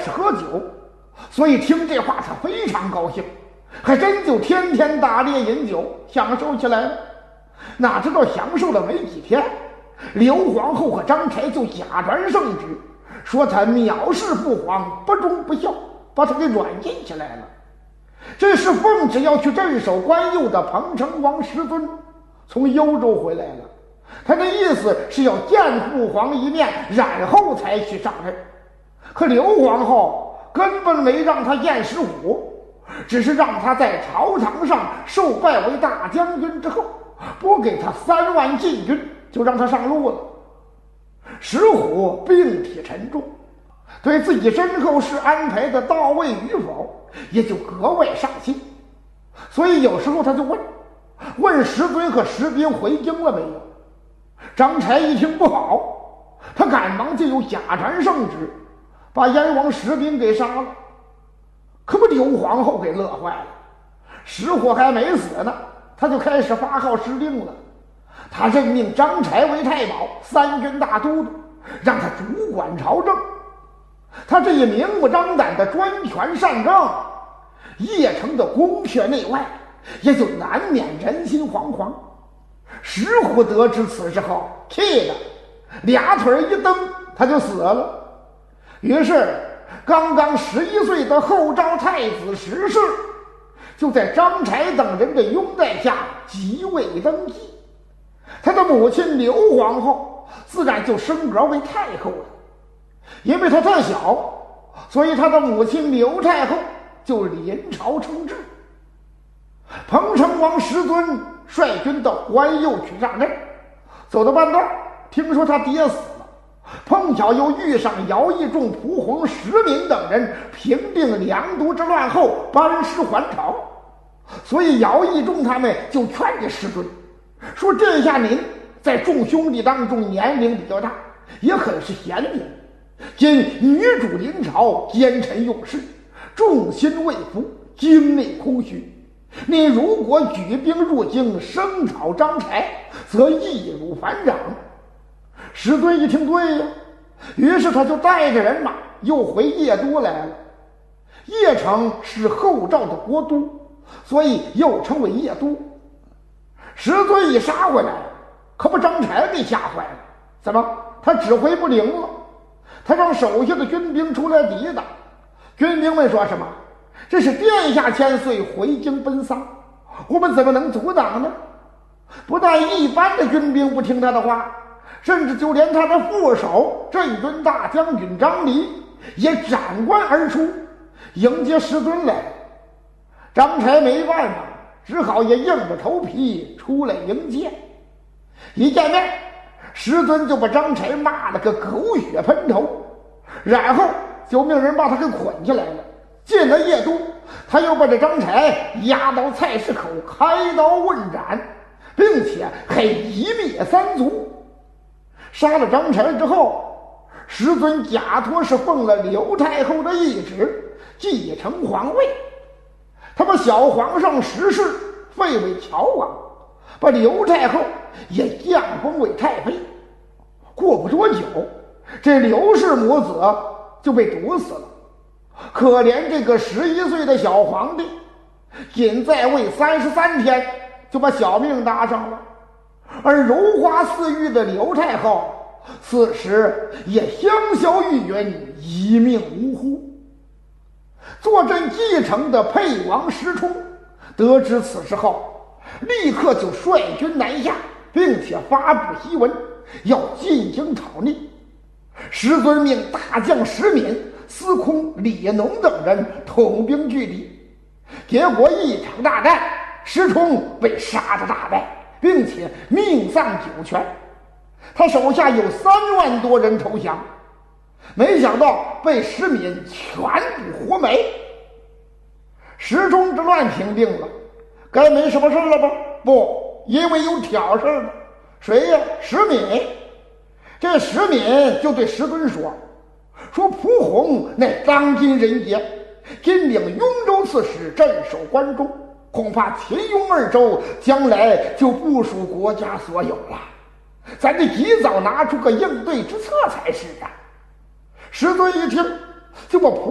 是喝酒，所以听这话他非常高兴，还真就天天打猎饮酒，享受起来了。哪知道享受了没几天，刘皇后和张柴就假传圣旨，说他藐视父皇，不忠不孝，把他给软禁起来了。这时奉旨要去镇守关右的彭城王石尊从幽州回来了，他的意思是要见父皇一面，然后才去上任。可刘皇后根本没让他见石虎，只是让他在朝堂上受拜为大将军之后，拨给他3万禁军，就让他上路了。石虎病体沉重，对自己身后事安排的到位与否也就格外上心，所以有时候他就问石尊和石斌回京了没有。张柴一听不好，他赶忙就有假传圣旨，把燕王石斌给杀了。可把刘皇后给乐坏了，石虎还没死呢，他就开始发号施令了。他任命张柴为太保、3军大都督，让他主管朝政。他这一明目张胆的专权擅政，邺城的宫阙内外也就难免人心惶惶。石虎得知此事后，气得俩腿一蹬，他就死了。于是刚刚11岁的后赵太子石氏就在张柴等人的拥戴下即位登基。他的母亲刘皇后自然就升格为太后了。因为他太小，所以他的母亲刘太后就临朝称制。彭城王石尊率军到关右去上任，走到半道，听说他爹死了，碰巧又遇上姚义仲、蒲洪、石敏等人平定梁都之乱后班师还朝，所以姚义仲他们就劝这石尊说：“这下您在众兄弟当中年龄比较大，也很是贤明。今女主临朝，奸臣用事，众心未服，京内空虚。你如果举兵入京，声讨张柴，则易如反掌。”石尊一听对呀，于是他就带着人马又回邺都来了。邺城是后赵的国都，所以又称为邺都。石尊一杀回来，可把张柴给吓坏了。怎么？他指挥不灵了？他让手下的军兵出来抵挡。军兵们说什么？这是殿下千岁回京奔丧，我们怎么能阻挡呢？不但一般的军兵不听他的话，甚至就连他的副手镇军大将军张离也斩关而出，迎接石尊来。张柴没办法，只好也硬着头皮出来迎接。一见面，石尊就把张柴骂了个狗血喷头，然后就命人把他给捆起来了。进了邺都，他又把这张柴押到菜市口开刀问斩，并且还一灭3族。杀了张柴之后，石尊假托是奉了刘太后的懿旨，继承皇位。他把小皇上石氏废为乔王，把刘太后也降封为太妃。过不多久，这刘氏母子就被毒死了。可怜这个11岁的小皇帝，仅在位33天就把小命搭上了。而如花似玉的刘太后此时也香消玉殒，一命呜呼。坐镇继承的沛王石冲得知此事后，立刻就率军南下，并且发布檄文，要进京讨逆。石尊命大将石敏、司空李农等人统兵拒敌，结果一场大战，石冲被杀得大败，并且命丧九泉。他手下有3万多人投降，没想到被石敏全部活埋。石冲之乱平定了，该没什么事了吧？不，因为有挑事的。谁呀？石敏。这石敏就对石尊说蒲洪乃当今人也，今领雍州刺史，镇守关中，恐怕秦雍2州将来就不属国家所有了，咱得及早拿出个应对之策才是啊。石尊一听，就把蒲